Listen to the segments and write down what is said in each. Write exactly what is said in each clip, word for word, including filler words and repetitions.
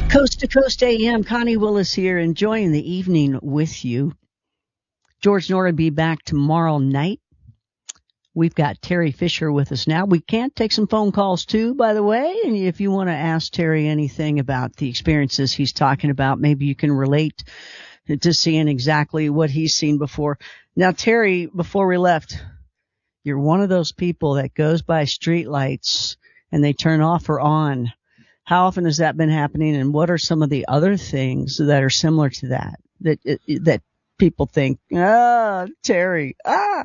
Coast to Coast A M, Connie Willis here, enjoying the evening with you. George Nora will be back tomorrow night. We've got Terry Fisher with us now. We can take some phone calls too, by the way. And if you want to ask Terry anything about the experiences he's talking about, maybe you can relate to seeing exactly what he's seen before. Now, Terry, before we left, you're one of those people that goes by streetlights and they turn off or on. How often has that been happening, and what are some of the other things that are similar to that, that that people think, ah, Terry, ah?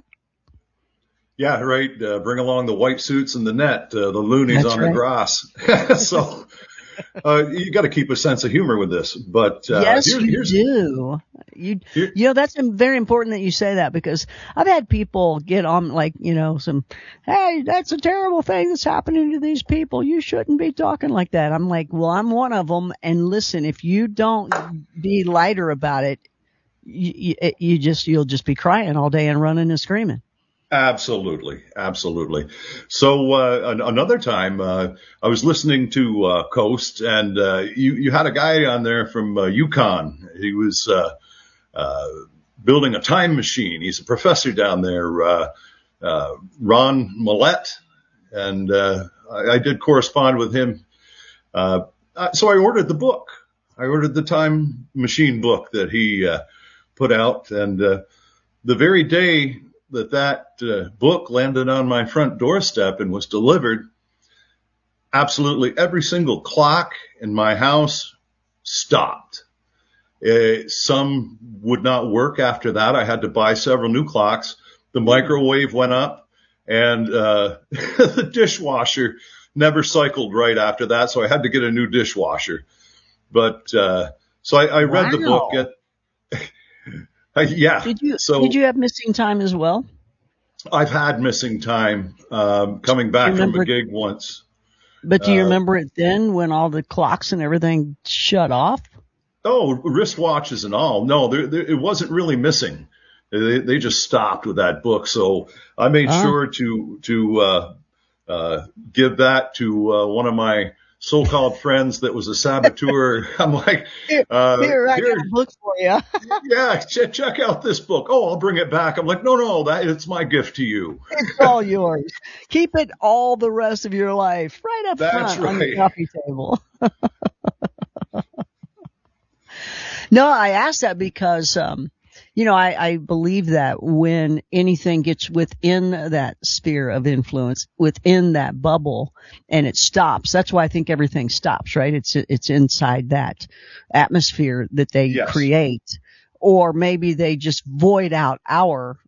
Yeah, right. Uh, bring along the white suits and the net, uh, the loonies That's on right. the grass. So uh, you got to keep a sense of humor with this. But uh, yes, here, you here's, do. You, here, you know, that's very important that you say that, because I've had people get on, like, you know, some, hey, that's a terrible thing that's happening to these people. You shouldn't be talking like that. I'm like, well, I'm one of them. And listen, if you don't be lighter about it, you, you, you just, you'll just be crying all day and running and screaming. Absolutely. Absolutely. So, uh, an- another time, uh, I was listening to, uh, Coast, and, uh, you, you had a guy on there from, uh, Yukon. He was, uh, uh, building a time machine. He's a professor down there, uh, uh, Ron Millette. And, uh, I, I did correspond with him. Uh, so I ordered the book. I ordered the time machine book that he, uh, put out. And, uh, the very day that that uh, book landed on my front doorstep and was delivered, absolutely every single clock in my house stopped. Uh, some would not work after that. I had to buy several new clocks. The microwave went up, and uh, the dishwasher never cycled right after that, so I had to get a new dishwasher. But uh, so I, I read Wow. the book. At, uh, yeah. Did you so, did you have missing time as well? I've had missing time um, coming back Remember, from a gig once. But do you Uh, remember it then when all the clocks and everything shut off? Oh, wristwatches and all. No, there, there, it wasn't really missing. They, they just stopped with that book. So I made Oh. sure to to uh, uh, give that to uh, one of my so-called friends that was a saboteur. I'm like, Here, uh, here I here, got a book for you. yeah, ch- check out this book. Oh, I'll bring it back. I'm like, no, no, that it's my gift to you. It's all yours. Keep it all the rest of your life right up That's front on the right. coffee table. No, I asked that because, um, you know, I, I believe that when anything gets within that sphere of influence, within that bubble, and it stops, that's why I think everything stops, right? It's, it's inside that atmosphere that they Yes. create. Or maybe they just void out our